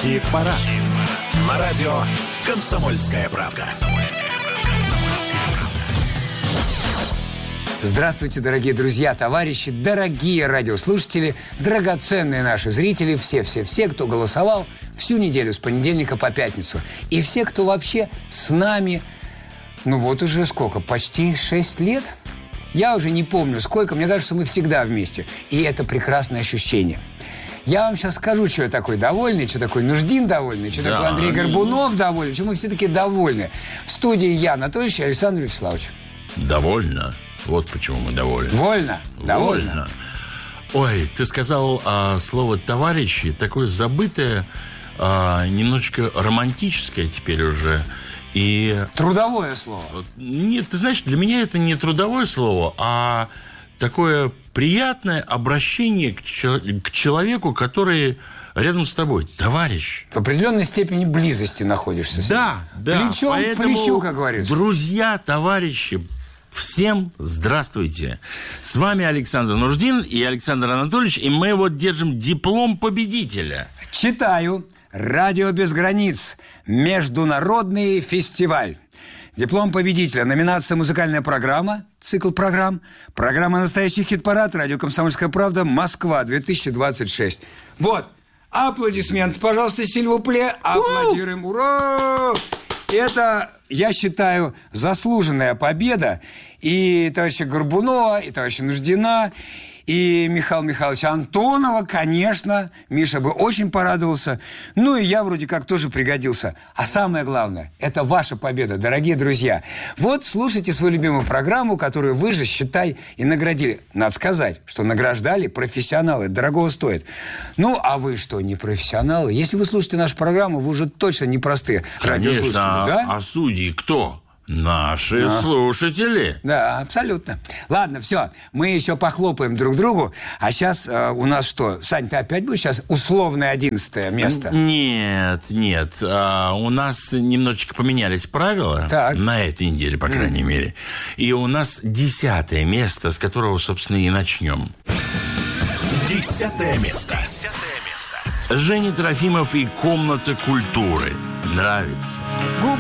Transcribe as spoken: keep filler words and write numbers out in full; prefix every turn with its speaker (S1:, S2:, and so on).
S1: Хит-парад. Хит на радио «Комсомольская правда».
S2: Здравствуйте, дорогие друзья, товарищи, дорогие радиослушатели, драгоценные наши зрители, все-все-все, кто голосовал всю неделю с понедельника по пятницу. И все, кто вообще с нами, ну вот уже сколько, почти шесть лет? Я уже не помню сколько, мне кажется, мы всегда вместе. И это прекрасное ощущение. Я вам сейчас скажу, что я такой довольный, что такой Нуждин довольный, что да. такой Андрей Горбунов довольный, что мы все таки довольны. В студии я, Анатольевич, и Александр Вячеславович.
S3: Довольно. Вот почему мы довольны.
S2: Вольно. Довольно.
S3: Вольно. Ой, ты сказал а, слово «товарищи», такое забытое, а, немножечко романтическое теперь уже. И...
S2: Трудовое слово.
S3: Нет, ты знаешь, для меня это не трудовое слово, а такое приятное обращение к, чел- к человеку, который рядом с тобой. Товарищ.
S2: В определенной степени близости находишься с ним.
S3: Да, да.
S2: Плечом к плечу, как говорится.
S3: Друзья, товарищи, всем здравствуйте. С вами Александр Нуждин и Александр Анатольевич, и мы вот держим диплом победителя.
S2: Читаю. «Радио без границ. Международный фестиваль». Диплом победителя. Номинация «Музыкальная программа». Цикл программ. Программа «Настоящий хит-парад». Радио «Комсомольская правда». Москва. две тысячи двадцать шесть. Вот. Аплодисменты, пожалуйста, сильвупле. Аплодируем. Ура! Это, я считаю, заслуженная победа и товарища Горбунова, и товарища Нуждина, и Михаила Михайловича Антонова, конечно. Миша бы очень порадовался. Ну, и я вроде как тоже пригодился. А самое главное, это ваша победа, дорогие друзья. Вот слушайте свою любимую программу, которую вы же, считай, и наградили. Надо сказать, что награждали профессионалы. Это дорогого стоит. Ну, а вы что, не профессионалы? Если вы слушаете нашу программу, вы уже точно непростые радиослушатели, да?
S3: А судьи кто? Наши а. слушатели.
S2: Да, абсолютно. Ладно, все, мы еще похлопаем друг другу. А сейчас э, у нас что? Сань, ты опять будешь сейчас условное одиннадцатое место?
S3: Нет, нет. А, у нас немножечко поменялись правила.
S2: Так.
S3: На этой неделе, по крайней mm. мере. И у нас десятое место, с которого, собственно, и начнем.
S1: Десятое место. Десятое место.
S3: Женя Трофимов и «Комната культуры». Нравится.